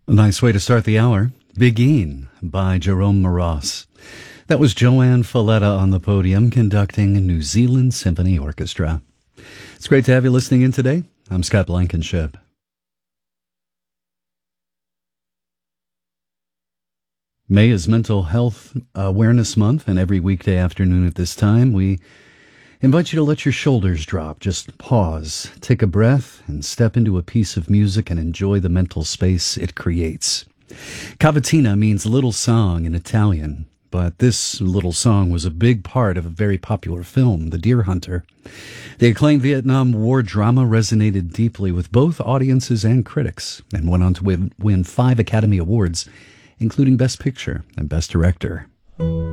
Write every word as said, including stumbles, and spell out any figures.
A nice way to start the hour. Begin by Jerome Moross. That was Joanne Falletta on the podium conducting New Zealand Symphony Orchestra. It's great to have you listening in today. I'm Scott Blankenship. May is Mental Health Awareness Month, and every weekday afternoon at this time, we invite you to let your shoulders drop. Just pause, take a breath, and step into a piece of music and enjoy the mental space it creates. Cavatina means little song in Italian, but this little song was a big part of a very popular film, The Deer Hunter. The acclaimed Vietnam War drama resonated deeply with both audiences and critics, and went on to win, win five Academy Awards, including Best Picture and Best Director.